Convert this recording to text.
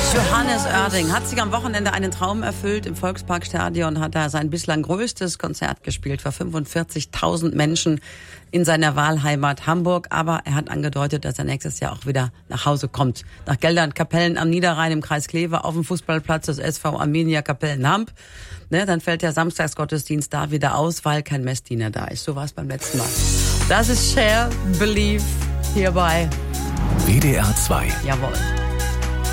Johannes Oerding hat sich am Wochenende einen Traum erfüllt. Im Volksparkstadion hat er sein bislang größtes Konzert gespielt für 45.000 Menschen in seiner Wahlheimat Hamburg. Aber er hat angedeutet, dass er nächstes Jahr auch wieder nach Hause kommt. Nach Geldern, Kapellen am Niederrhein im Kreis Kleve auf dem Fußballplatz des SV Arminia Kapellen-Hamp. Dann fällt der Samstagsgottesdienst da wieder aus, weil kein Messdiener da ist. So war es beim letzten Mal. Das ist Share, Believe hierbei. WDR 2. Jawohl.